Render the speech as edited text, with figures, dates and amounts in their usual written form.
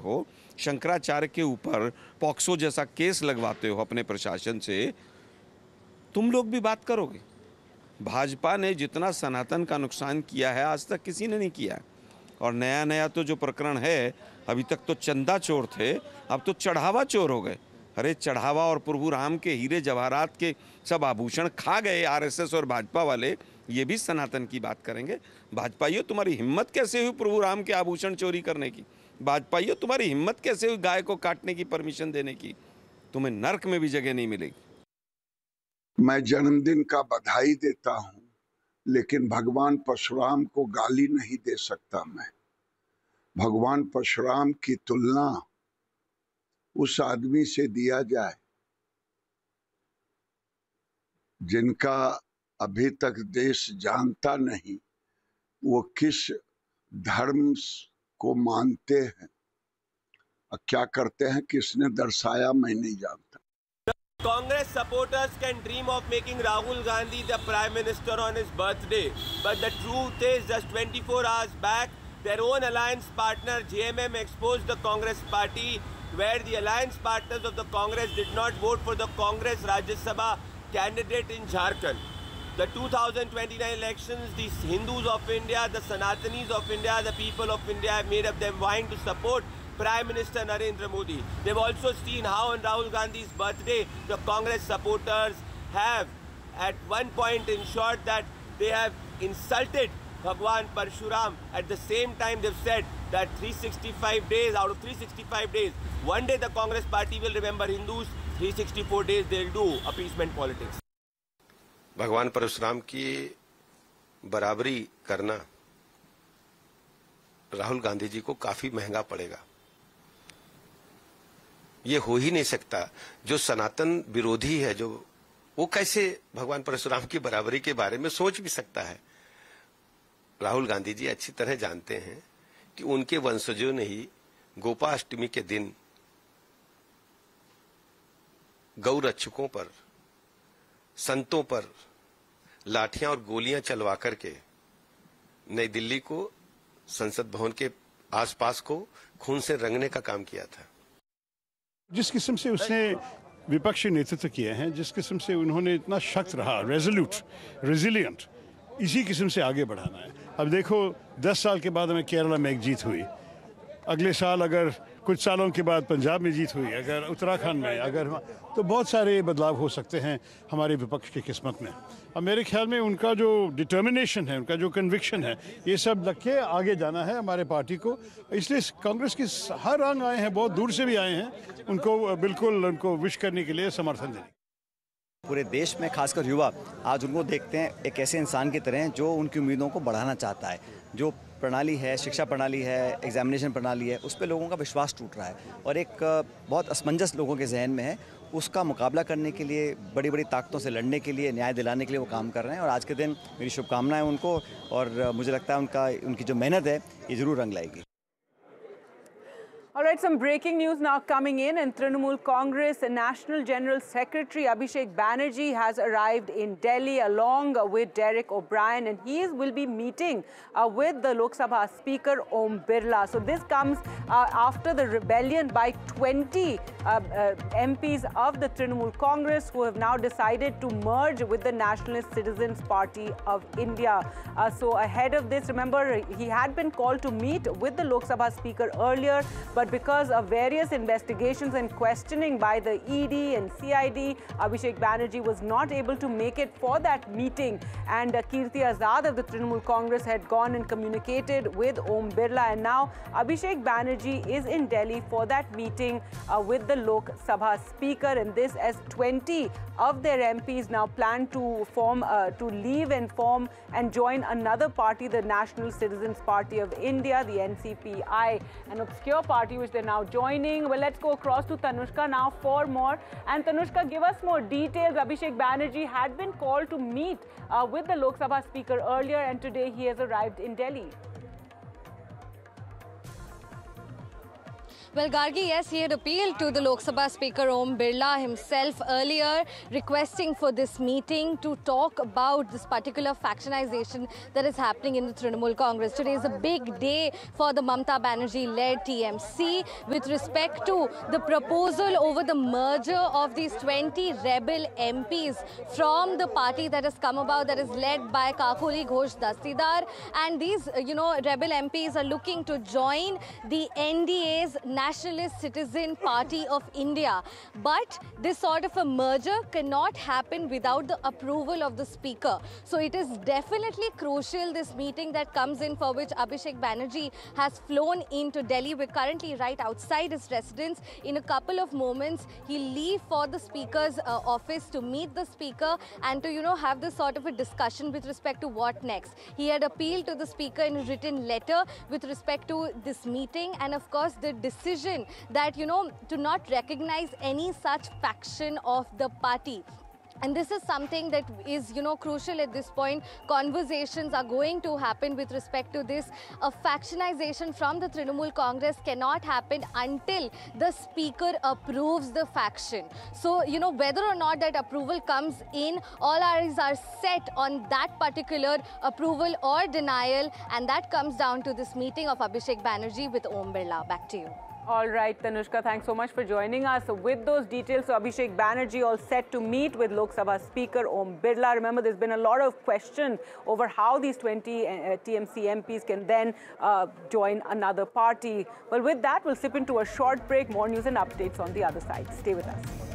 हो, शंकराचार्य के ऊपर पॉक्सो जैसा केस लगवाते हो अपने प्रशासन से, तुम लोग भी बात करोगे? भाजपा ने जितना सनातन का नुकसान किया है आज तक किसी ने नहीं किया। और नया नया तो जो प्रकरण है, अभी तक तो चंदा चोर थे, अब तो चढ़ावा चोर हो गए। अरे चढ़ावा और प्रभु राम के हीरे जवाहरात के सब आभूषण खा गए आरएसएस और भाजपा वाले, ये भी सनातन की बात करेंगे। भाजपाइयों, तुम्हारी हिम्मत कैसे हुई प्रभु राम के आभूषण चोरी करने की? भाजपाइयों, तुम्हारी हिम्मत कैसे हुई गाय को काटने की परमिशन देने की? तुम्हें नर्क में भी जगह नहीं मिलेगी। मैं जन्मदिन का बधाई देता हूं, लेकिन भगवान परशुराम को गाली नहीं दे सकता मैं। भगवान परशुराम की तुलना उस आदमी से दिया जाए जिनका अभी तक देश जानता नहीं वो किस धर्म को मानते हैं और क्या करते हैं, किसने दर्शाया मैं नहीं जानता। Congress supporters can dream of making Rahul Gandhi the Prime Minister on his birthday, but the truth is just 24 hours back, their own alliance partner JMM exposed the Congress party, where the alliance partners of the Congress did not vote for the Congress Rajya Sabha candidate in Jharkhand. The 2029 elections, the Hindus of India, the Sanatanis of India, the people of India have made up their mind to support Prime Minister Narendra Modi. They've also seen how on Rahul Gandhi's birthday, the Congress supporters have at one point ensured that they have insulted Bhagwan Parshuram. At the same time, they've said that 365 days, out of 365 days, one day the Congress party will remember Hindus, 364 days they'll do appeasement politics. भगवान परशुराम की बराबरी करना राहुल गांधी जी को काफी महंगा पड़ेगा। ये हो ही नहीं सकता। जो सनातन विरोधी है, जो वो कैसे भगवान परशुराम की बराबरी के बारे में सोच भी सकता है? राहुल गांधी जी अच्छी तरह जानते हैं कि उनके वंशजों ने ही गोपाष्टमी के दिन गौ रक्षकों पर, संतों पर लाठियां और गोलियां चलवा करके नई दिल्ली को, संसद भवन के आसपास को खून से रंगने का काम किया था। जिस किस्म से उसने विपक्षी नेतृत्व किए हैं, जिस किस्म से उन्होंने इतना सख्त रहा, रेजोल्यूट, रेजिलियंट, इसी किस्म से आगे बढ़ाना है। अब देखो 10 साल के बाद हमें केरला में एक जीत हुई, अगले साल अगर कुछ सालों के बाद पंजाब में जीत हुई, अगर उत्तराखंड में, अगर तो बहुत सारे बदलाव हो सकते हैं हमारे विपक्ष की किस्मत में। अब मेरे ख्याल में उनका जो डिटर्मिनेशन है, उनका जो कन्विक्शन है, ये सब लग के आगे जाना है हमारे पार्टी को। इसलिए कांग्रेस के हर अंग आए हैं, बहुत दूर से भी आए हैं, उनको बिल्कुल उनको विश करने के लिए समर्थन देने। पूरे देश में खासकर युवा आज उनको देखते हैं एक ऐसे इंसान की तरह जो उनकी उम्मीदों को बढ़ाना चाहता है। जो प्रणाली है, शिक्षा प्रणाली है, एग्जामिनेशन प्रणाली है, उस पर लोगों का विश्वास टूट रहा है और एक बहुत असमंजस लोगों के जहन में है। उसका मुकाबला करने के लिए, बड़ी बड़ी ताकतों से लड़ने के लिए, न्याय दिलाने के लिए वो काम कर रहे हैं और आज के दिन मेरी शुभकामनाएं उनको, और मुझे लगता है उनकी जो मेहनत है ये ज़रूर रंग लाएगी। All right, some breaking news now coming in, and Trinamool Congress National General Secretary Abhishek Banerjee has arrived in Delhi along with Derek O'Brien, and he will be meeting with the Lok Sabha Speaker Om Birla. So this comes after the rebellion by 20 MPs of the Trinamool Congress, who have now decided to merge with the Nationalist Citizens Party of India. So ahead of this, remember, he had been called to meet with the Lok Sabha Speaker earlier, but because of various investigations and questioning by the ED and CID, Abhishek Banerjee was not able to make it for that meeting. And Kirti Azad of the Trinamool Congress had gone and communicated with Om Birla, and now Abhishek Banerjee is in Delhi for that meeting with the Lok Sabha Speaker. And this as 20 of their MPs now plan to form, to leave and form and join another party, the National Citizens Party of India, the NCPI, an obscure party which they're now joining. Well, let's go across to Tanushka now for more. And Tanushka, give us more details. Abhishek Banerjee had been called to meet with the Lok Sabha Speaker earlier, and today he has arrived in Delhi. Well, Gargi, yes, he had appealed to the Lok Sabha Speaker Om Birla himself earlier, requesting for this meeting to talk about this particular factionization that is happening in the Trinamool Congress. Today is a big day for the Mamata Banerjee-led TMC with respect to the proposal over the merger of these 20 rebel MPs from the party that has come about, that is led by Kakuli Ghosh Dastidar. And these, rebel MPs are looking to join the NDA's Nationalist Citizen Party of India. But this sort of a merger cannot happen without the approval of the Speaker. So it is definitely crucial, this meeting that comes in, for which Abhishek Banerjee has flown into Delhi. We're currently right outside his residence. In a couple of moments, he'll leave for the Speaker's office to meet the Speaker and to, have this sort of a discussion with respect to what next. He had appealed to the Speaker in a written letter with respect to this meeting, and of course the decision that, to not recognize any such faction of the party. And this is something that is, crucial at this point. Conversations are going to happen with respect to this. A factionization from the Trinamool Congress cannot happen until the Speaker approves the faction. So, whether or not that approval comes in, all eyes are set on that particular approval or denial. And that comes down to this meeting of Abhishek Banerjee with Om Birla. Back to you. All right, Tanushka, thanks so much for joining us. So with those details, so Abhishek Banerjee all set to meet with Lok Sabha Speaker Om Birla. Remember, there's been a lot of question over how these 20 TMC MPs can then join another party. Well, with that, we'll slip into a short break. More news and updates on the other side. Stay with us.